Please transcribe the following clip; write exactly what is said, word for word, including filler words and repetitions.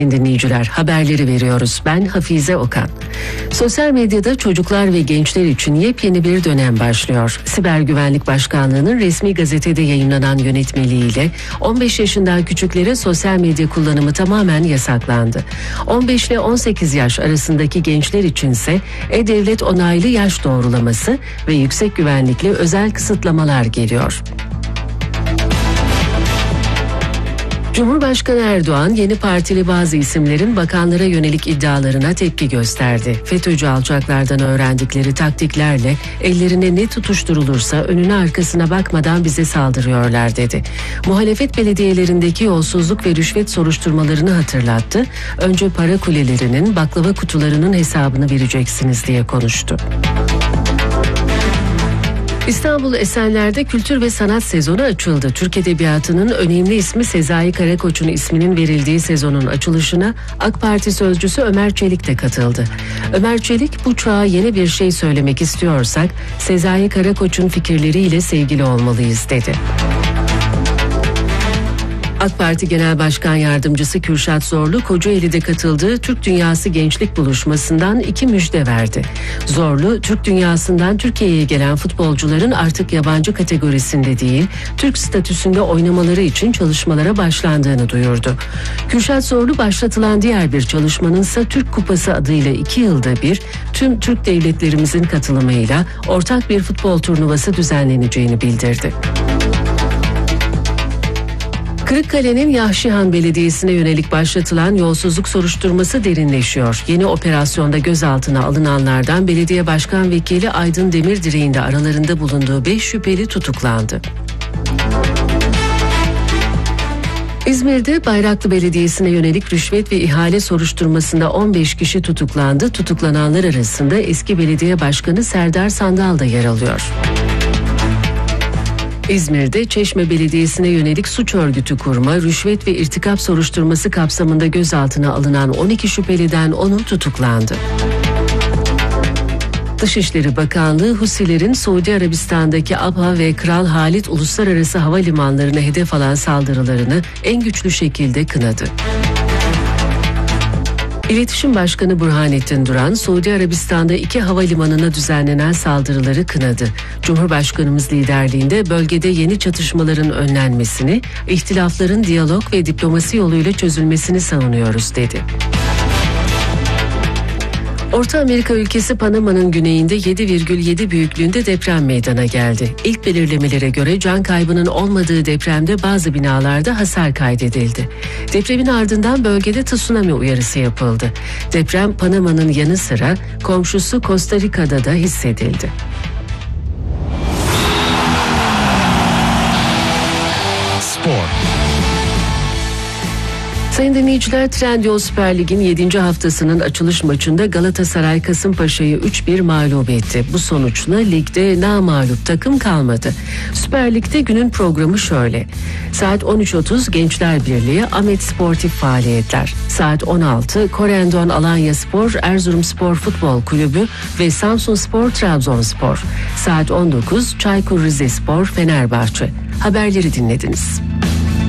Dinleyiciler, haberleri veriyoruz. Ben Hafize Okan. Sosyal medyada çocuklar ve gençler için yepyeni bir dönem başlıyor. Siber Güvenlik Başkanlığı'nın resmi gazetede yayınlanan yönetmeliğiyle on beş yaşından küçüklere sosyal medya kullanımı tamamen yasaklandı. on beş ile on sekiz yaş arasındaki gençler içinse e-devlet onaylı yaş doğrulaması ve yüksek güvenlikli özel kısıtlamalar geliyor. Cumhurbaşkanı Erdoğan, yeni partili bazı isimlerin bakanlara yönelik iddialarına tepki gösterdi. FETÖ'cü alçaklardan öğrendikleri taktiklerle ellerine ne tutuşturulursa önüne arkasına bakmadan bize saldırıyorlar dedi. Muhalefet belediyelerindeki yolsuzluk ve rüşvet soruşturmalarını hatırlattı. Önce para kulelerinin, baklava kutularının hesabını vereceksiniz diye konuştu. İstanbul Esenler'de kültür ve sanat sezonu açıldı. Türk Edebiyatı'nın önemli ismi Sezai Karakoç'un isminin verildiği sezonun açılışına AK Parti sözcüsü Ömer Çelik de katıldı. Ömer Çelik, bu çağa yeni bir şey söylemek istiyorsak Sezai Karakoç'un fikirleriyle sevgili olmalıyız dedi. AK Parti Genel Başkan Yardımcısı Kürşat Zorlu, Kocaeli'de katıldığı Türk Dünyası Gençlik Buluşması'ndan iki müjde verdi. Zorlu, Türk Dünyası'ndan Türkiye'ye gelen futbolcuların artık yabancı kategorisinde değil, Türk statüsünde oynamaları için çalışmalara başlandığını duyurdu. Kürşat Zorlu, başlatılan diğer bir çalışmanın ise Türk Kupası adıyla iki yılda bir tüm Türk devletlerimizin katılımıyla ortak bir futbol turnuvası düzenleneceğini bildirdi. Kırıkkale'nin Yahşihan Belediyesi'ne yönelik başlatılan yolsuzluk soruşturması derinleşiyor. Yeni operasyonda gözaltına alınanlardan belediye başkan vekili Aydın Demirdireğin de aralarında bulunduğu beş şüpheli tutuklandı. İzmir'de Bayraklı Belediyesi'ne yönelik rüşvet ve ihale soruşturmasında on beş kişi tutuklandı. Tutuklananlar arasında eski belediye başkanı Serdar Sandal da yer alıyor. İzmir'de Çeşme Belediyesi'ne yönelik suç örgütü kurma, rüşvet ve irtikap soruşturması kapsamında gözaltına alınan on iki şüpheliden onu tutuklandı. Dışişleri Bakanlığı, Husilerin Suudi Arabistan'daki Abha ve Kral Halid uluslararası havalimanlarına hedef alan saldırılarını en güçlü şekilde kınadı. İletişim Başkanı Burhanettin Duran, Suudi Arabistan'da iki havalimanına düzenlenen saldırıları kınadı. Cumhurbaşkanımız liderliğinde bölgede yeni çatışmaların önlenmesini, ihtilafların diyalog ve diplomasi yoluyla çözülmesini savunuyoruz dedi. Orta Amerika ülkesi Panama'nın güneyinde yedi virgül yedi büyüklüğünde deprem meydana geldi. İlk belirlemelere göre can kaybının olmadığı depremde bazı binalarda hasar kaydedildi. Depremin ardından bölgede tsunami uyarısı yapıldı. Deprem Panama'nın yanı sıra komşusu Costa Rica'da da hissedildi. Spor. Sayın dinleyiciler, Trendyol Süper Lig'in yedinci haftasının açılış maçında Galatasaray Kasımpaşa'yı üç bir mağlup etti. Bu sonuçla ligde namağlup takım kalmadı. Süper Lig'de günün programı şöyle. Saat on üç otuz Gençler Birliği Ahmet Sportif Faaliyetler. Saat on altı Korendon Alanyaspor Erzurumspor Futbol Kulübü ve Samsunspor Trabzonspor. Saat on dokuz Çaykur Rizespor Fenerbahçe. Haberleri dinlediniz.